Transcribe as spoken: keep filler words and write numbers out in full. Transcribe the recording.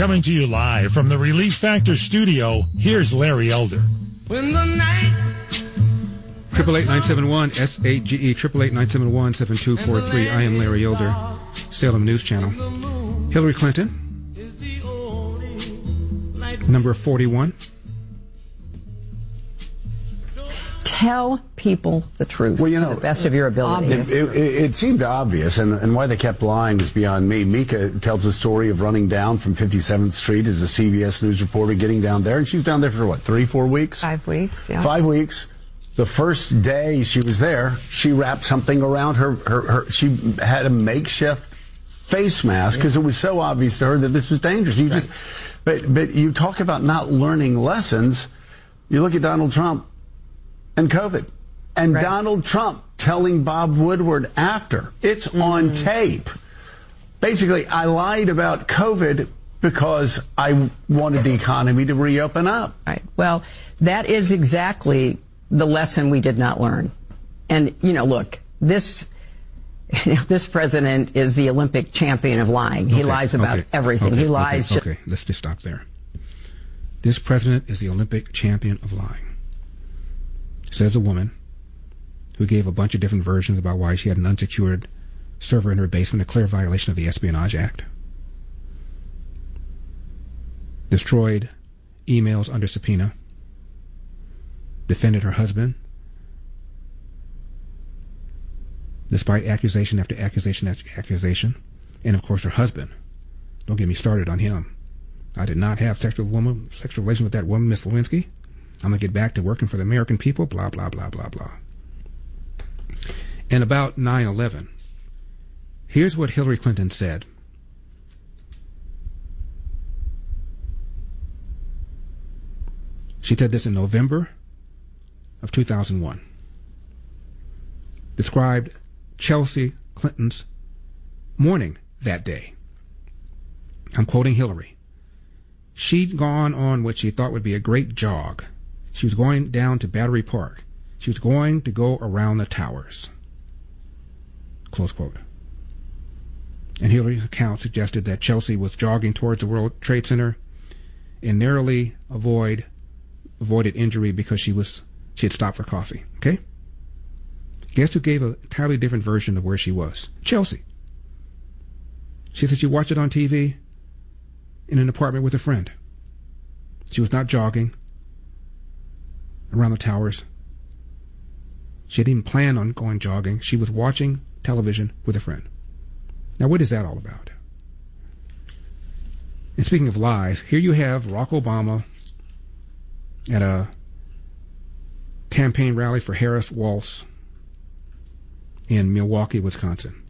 Coming to you live from the Relief Factor studio, here's Larry Elder. When the night... Triple eight nine seven one S eight G E triple eight nine seven one seven two four three. I am Larry Elder, Salem News Channel. Hillary Clinton, number forty-one. Tell people the truth. Well, you know, to the best of your ability. It, it, it seemed obvious, and, and why they kept lying is beyond me. Mika tells the story of running down from fifty-seventh Street as a C B S News reporter, getting down there, and she was down there for what, three, four weeks? Five weeks, yeah. Five weeks. The first day she was there, she wrapped something around her. her, her she had a makeshift face mask because it was so obvious to her that this was dangerous. You just, but but you talk about not learning lessons. You look at Donald Trump and COVID, and right. Donald Trump telling Bob Woodward after it's mm. on tape. Basically, I lied about COVID because I wanted the economy to reopen up. Right. Well, that is exactly the lesson we did not learn. And, you know, look, this you know, this president is the Olympic champion of lying. He okay, lies about okay, everything. Okay, he lies. Okay, okay, let's just stop there. This president is the Olympic champion of lying. Says a woman who gave a bunch of different versions about why she had an unsecured server in her basement, a clear violation of the Espionage Act. Destroyed emails under subpoena. Defended her husband despite accusation after accusation after accusation. And of course her husband. Don't get me started on him. I did not have sexual woman sexual relations with that woman, Miss Lewinsky. I'm going to get back to working for the American people, blah, blah, blah, blah, blah. And about nine eleven, here's what Hillary Clinton said. She said this in November of two thousand one. Described Chelsea Clinton's morning that day. I'm quoting Hillary. She'd gone on what she thought would be a great jog. She was going down to Battery Park. She was going to go around the towers. Close quote. And Hillary's account suggested that Chelsea was jogging towards the World Trade Center and narrowly avoid avoided injury because she was she had stopped for coffee. Okay? Guess who gave an entirely different version of where she was? Chelsea. She said she watched it on T V in an apartment with a friend. She was not jogging around the towers. She didn't even plan on going jogging. She was watching television with a friend. Now, what is that all about? And speaking of lies, here you have Barack Obama at a campaign rally for Harris Walz in Milwaukee, Wisconsin.